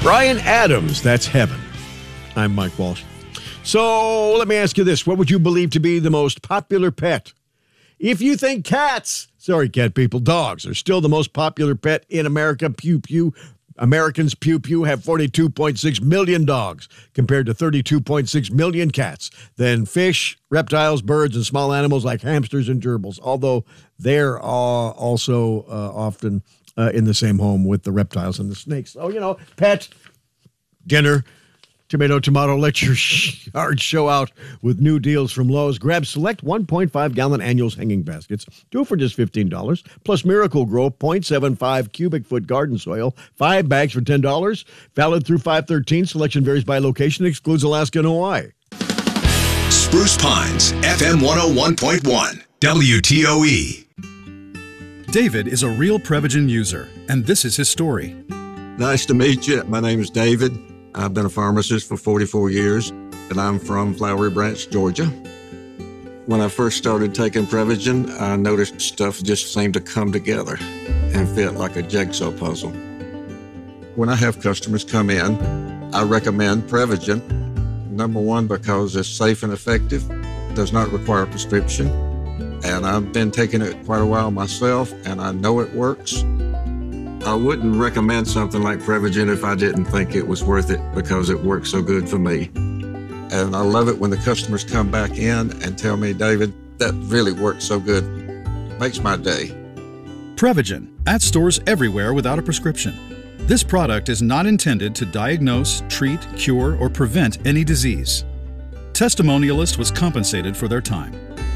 Bryan Adams, that's heaven. I'm Mike Walsh. So let me ask you this. What would you believe to be the most popular pet? If you think cat people, dogs are still the most popular pet in America, Americans, have 42.6 million dogs compared to 32.6 million cats. Then fish, reptiles, birds, and small animals like hamsters and gerbils, although they're also often in the same home with the reptiles and the snakes. So, pet, dinner, tomato, let your yard show out with new deals from Lowe's. Grab select 1.5-gallon annuals hanging baskets, 2 for just $15, plus Miracle Grow 0.75 cubic foot garden soil, 5 bags for $10, valid through 5/13. Selection varies by location, excludes Alaska and Hawaii. Spruce Pines, FM 101.1, WTOE. David is a real Prevagen user, and this is his story. Nice to meet you. My name is David. I've been a pharmacist for 44 years, and I'm from Flowery Branch, Georgia. When I first started taking Prevagen, I noticed stuff just seemed to come together and fit like a jigsaw puzzle. When I have customers come in, I recommend Prevagen. Number one, because it's safe and effective, does not require a prescription, and I've been taking it quite a while myself, and I know it works. I wouldn't recommend something like Prevagen if I didn't think it was worth it because it works so good for me. And I love it when the customers come back in and tell me, David, that really works so good. Makes my day. Prevagen, at stores everywhere without a prescription. This product is not intended to diagnose, treat, cure, or prevent any disease. Testimonialist was compensated for their time.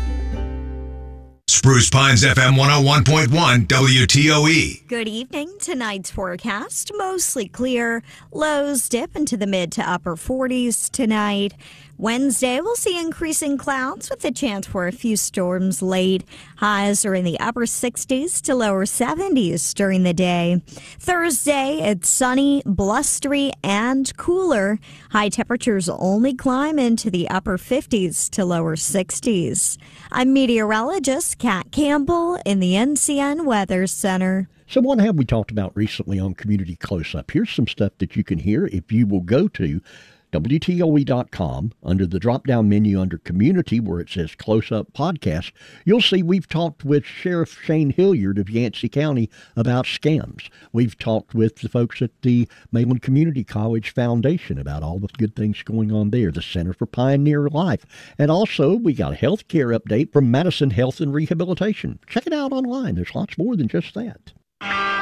Spruce Pines FM 101.1 WTOE. Good evening. Tonight's forecast, mostly clear. Lows dip into the mid to upper 40s tonight. Wednesday, we'll see increasing clouds with a chance for a few storms late. Highs are in the upper 60s to lower 70s during the day. Thursday, it's sunny, blustery, and cooler. High temperatures only climb into the upper 50s to lower 60s. I'm meteorologist Kat Campbell in the NCN Weather Center. So what have we talked about recently on Community Close-Up? Here's some stuff that you can hear if you will go to WTOE.com. Under the drop-down menu under Community, where it says Close-Up Podcast, you'll see we've talked with Sheriff Shane Hilliard of Yancey County about scams. We've talked with the folks at the Mayland Community College Foundation about all the good things going on there, the Center for Pioneer Life. And also, we got a health care update from Madison Health and Rehabilitation. Check it out online. There's lots more than just that.